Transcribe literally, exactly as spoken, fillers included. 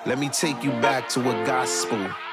Let me take you back to a gospel.